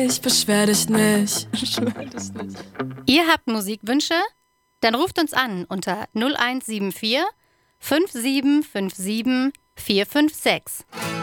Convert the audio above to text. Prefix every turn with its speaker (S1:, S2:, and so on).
S1: Ich beschwer dich nicht.
S2: Ihr habt Musikwünsche? Dann ruft uns an unter 0174 5757 456.